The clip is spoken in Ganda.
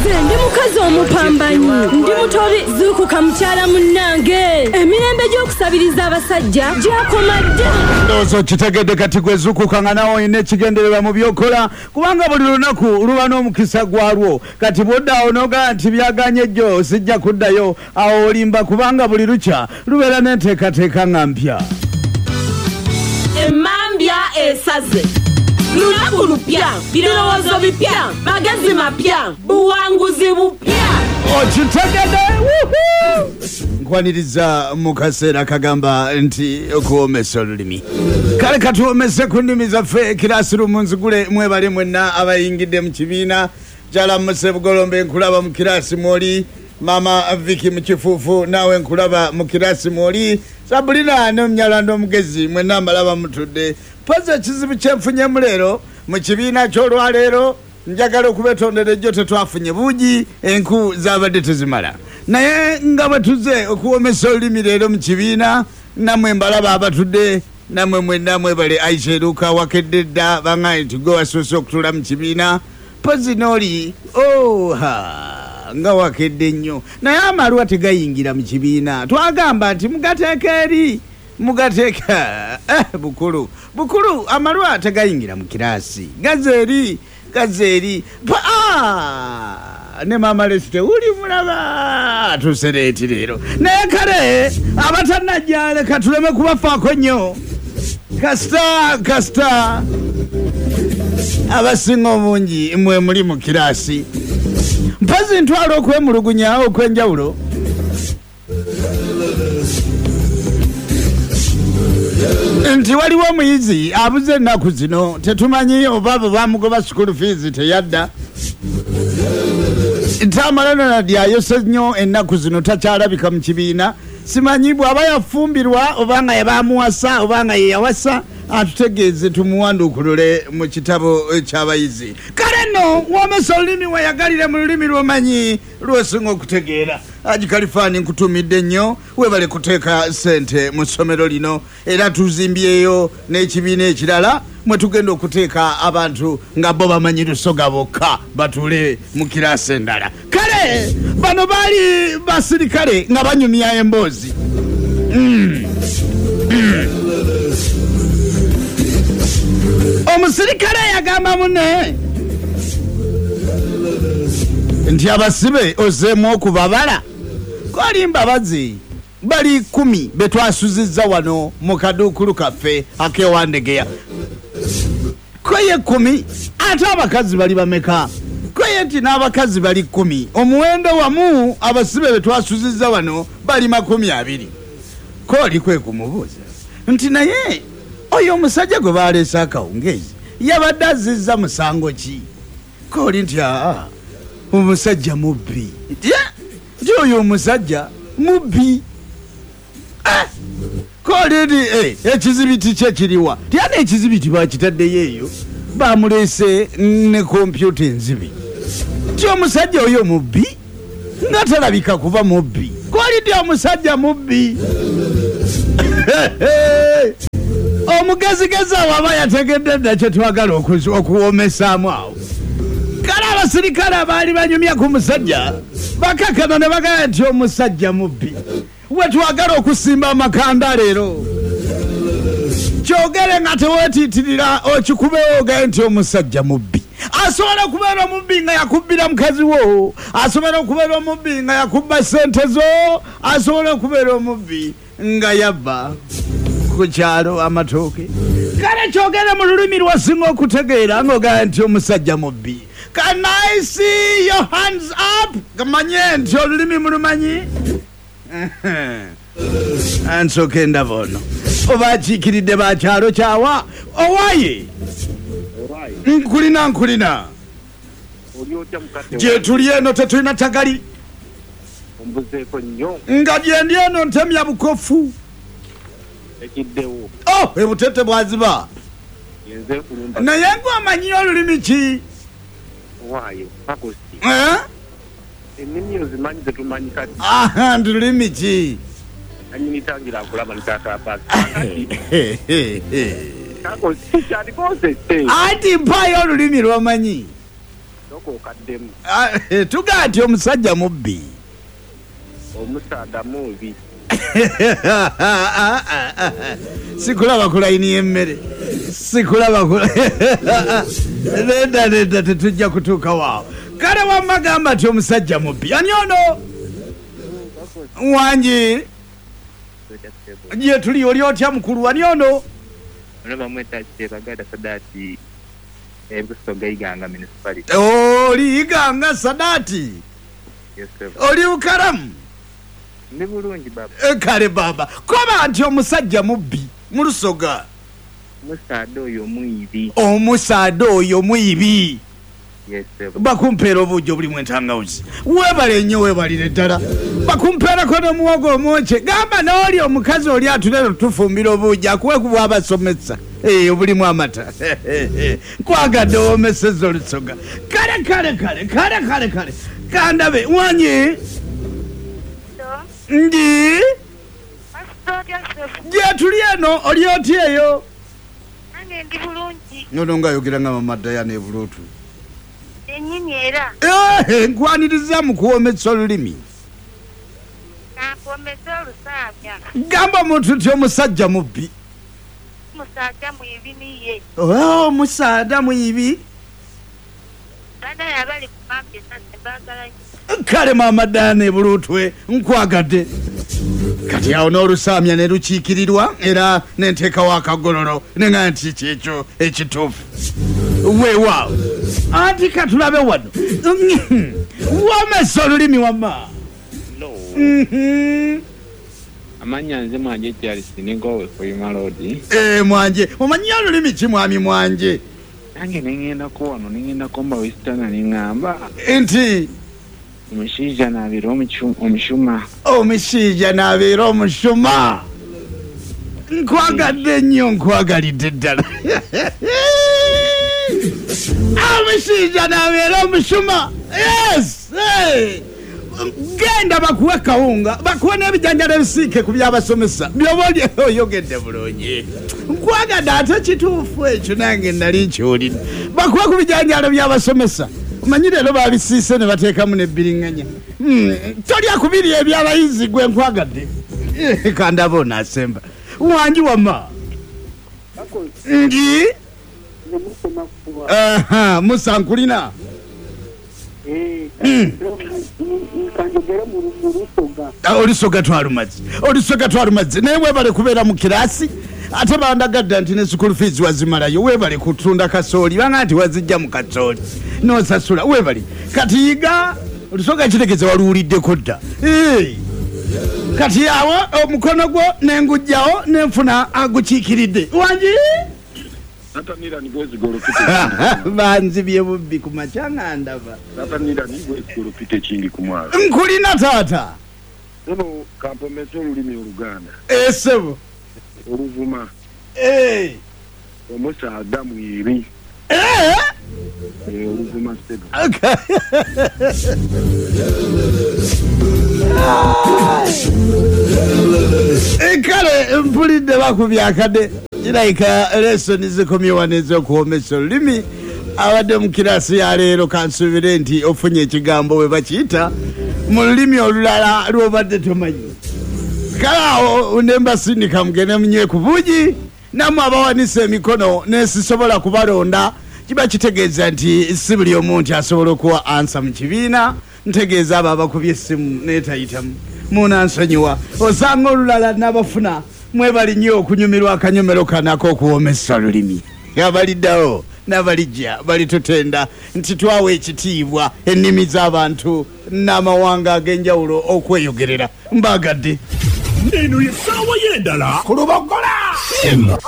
nze ndi mukazi omupambanyi ndi mutori zuukuka mukyala munnange emirembe gy'okusabiriza abasajja gyakoma dda ndowooza okitegedde kati gwe zuukuka nga nawe olina ekigendererwa mu byokola kubanga buli lunaku luba n'omukisa gwalwo kati bw'oddaawo n'ogamba nti byaganye ejjo sijja kuddayo awo olimba kubanga buli lukya lubeera n'enteekateeka nga mpya emmambya esaze lunaku lupya birowoozo bipya magezi mapya buwanguzi bupya okitegedde nkwaniriza mu kaseera kagamba nti okuwomesa olulimi kale katuwomese ku nnimi zaffe kirasirumu nzigule mwebale mwenna abayingidde mu kibiina kyala musebugolombe nkulaba mu kirasi mwoli mama Viki mu kifuufu naawe nkulaba mu kirasi mwoli Sabulina n'omunyala n'omugezi mwenna mbalaba mutudde pozi ekizibu kyenfunyemu leero mu kibiina ky'olwaleero njagala okubetondera ejjo tetwafunye buugi enku zabadde tezimala naye nga bwe tuze okuwomesa olulimi leero mu kibiina nammwe mbalaba abatudde nammwe mwenna mwebale Aisha Eruka wakedde dda baŋŋaye nti gwe wasoose okutula mu kibiina pozi n'oli nga wakedde nnyo naye amalwa tegayingira mu kibiina twagamba nti mugateeka eri mugateeka bukulu amalwa tegayingira mu kiraasi gazeeri ne mama lesite uli mulaba tusereeti leero naye kale abatanajja leka tuleme kubafaako nnyo kasita abasinga obungi mwe muli mu kiraasi mpazi ntwala okwemulugunya okw'enjawulo nti waliwo omuyizi abuze ennaku zino tetumanyi oba bwe bamugoba school fees teyadda tamalana yayose nnyo ennaku zino takyalabika mu kibiina simanyi bw'aba yafumbirwa obanga yabamuwasa obanga yeyawasa atutegeeze tumuwanduukulule mu kitabo ky'abayizi kale nno womesa olulimi weyagalire mu lulimi lwomanyi lwosinga okutegeera Haji Kalifani nkutumidde nnyo webale kuteeka ssente mu ssomero lino era tuzimbyeyo n'ekibiina ekirala mwe tugenda okuteeka abantu nga bo bamanyi lusoga bokka batule mu kiraasi endala kale bano baali basirikale nga banyumya emboozi omusirikale yagamba munne nti abasibe ozeemu okubabala kolimba bazi bali 10 betwasuzizza wano mu kaduukulu kaffe akewandegeya koye 10 ate abakazi bali bameka koye nti n'abakazi bali 10 omuwendo wamu abasibe betwasuzizza wano bali 20 koli kwe kumubuuza nti naye oyo omusajja gwe baleese akawungeezi yabadde azizza musango ki koli nti omusajja mubbi nti oyo omusajja mubbi koli nti ekizibiti kye kiriwa tyana ekizibiti bakitaddeyo eyo bamuleese ne kompyuta enzibi ti omusajja oyo mubbi nga talabika kuba mubbi koli nti omusajja mubbi omugezigezi awo aba yategedde dda kye twagala okuwomesaamu awo kale abasirikale abaali banyumya ku musajja bakakana ne bagala nti omusajja mubbi we twagala okusimba amakanda leero kyogere nga teweetiitirira okikubewo ogaye nti omusajja mubbi asobola okubeera omubbi nga yakubbira mukazi wo asobola okubeera omubbi nga yakubba sente zo asobola okubeera omubbi nga yabba ku kyalo amatooke kale kyogere mu lulimi lwasinga okutegeera ng'ogaya nti omusajja mubbi Can I see your hands up? Kamanye nti olulimi mulumanyi ansooke ndavono oba akiikiridde bakyalo kyawa owaye nkulina gye tuli eno tetulina tagali nga gye ndi eno ntemya bukofu ebutete bwaziba naye ng'omanyi olulimi ki ndi lulimi ki ati mpayo olulimi lwomanyi Kaddemu. Tugaa nti omusajja mubbi. Omusaada mubi. Sikulaba kulayini y'emmere. Sikulaba nedda tetujja kutuuka waawo. Kale wamma gamba nti omusajja mubbi. Ani ono? Wangi. Gye tuli oli otya mukulu ani ono? Ono bamweta Kyebagala Sadaati Busoga Iganga municipality. Oli Iganga Sadaati. Yes, sir. Oli ukaramu? Ndi bulungi baba. Kale baba koba nti omusajja mubbi mu Lusoga. Omusaada oyo mwibi. Omusaada oyo mwibi. Yes, sir. Bakumpeera obuujo buli mwentangawuzi. Weebale nnyo weebalire ddala. Bakumpeerako n'omuwogo omwokye. Gamba n'oli omukazi oli atulero tufumbira obuujo akuwe ku bw'abasomesa. Obulimu amata. Nkwagadde woomesezza Olusoga. Kale. Kandabe wanyi. Ndi. Gye tuli eno oli oti eyo. Nange ndi bulungi. Nono ngayogera nga mama Diana e Buluutu. Ennyini era. Nkwaniriza mu kuwoomesa olulimi. Nakuwomesa olusaabya. Gamba omuntu nti omusajja mubbi. Musajja mwibi niye. Omusaada mwibi. Bana yabali kumambye sase mbagala nnyo. Kale mama Diana e Buluutu nkwagadde. Kati awo n'olusaamya ne lukiikirirwa era n'enteekawo akagololo nenga nti kyekyo ekituufu. Weewaawo anti katulabe wano woomesa olulimi wamma. Amanya nze Mwanje Charles Ningowe Koyima Road. Mwanje omanyi olulimi ki mwami Mwanje? Nange nengendako wano nengendako mba wesitana nengamba nti omushaija n'abeera omushuma. Omushaija n'abeera omushuma. Nkwagadde nnyo nkwagalidde ddala. Omushaija n'abeera omushuma. Yes. Genda bakuwe kawunga bakuwe n'ebijanjalo ebisiike ku byabasomesa byoba oli oyogedde bulungi. Nkwagadde ate kituufu ekyo nange nali nkyolidde. Bakuwe ku bijanjalo byabasomesa. Omanyi leero babisiise ne bateekamu n'ebbiriŋŋanya. Tolya ku biri ebyabayizi gwe nkwagadde. Kandaba onaasemba. Wangi wamma. Ndi? Musa nkulina. Olusoga twalumaze naye weebale kubeera mu kiraasi ate bandagadda nti ne school fees wazimalayo. Weebale kutunda kasooli banga nti wazijja mu kasooli n'osasula. Weebale kati yiga Olusoga kitegeeza waluwuliddeko dda. Kati awo omukono gwo n'engujjawo n'enfuna agukiikiridde. Wangi Natanira ni bwezi golopite. Banzibye bubbi ku macanga ndaba. Natanira ni bwezi golopite kingi kumwala. Nkulina taata. Nono kampomesa olulimi Oluganda. Sebo. Oluvuma. Omusaada mwibi. Oluvuma sebo. Kale mpulidde bakubya akade. Kirayika lesoni zikomyewa n'ez'okuwomesa olulimi. Abadde mu kiraasi ya leero kansuubire nti ofunye ekigambo we bakiyita mu lulimi olulala lw'obadde tomanyi. Kale awo nembasindika mugende munywe ku buugi nammwe abawanisa emikono nesisobola kubalonda kiba kitegeeza nti si buli omu nti asobola okuwa ansa mu kibiina. Ntegeeza abo abakubye essimu neetayitamu munansonyiwa osanga olulala n'abafuna mwebali nnyo okunyumirwa akanyomero kanako okuwomesa olulimi. Abaliddawo n'abalijja balitutenda nti twawa ekitiibwa ennimi z'abantu n'amawanga ag'enjawulo okweyogerera. Mbaagadde. Eno ye ssaawa y'endala ku Lubogola.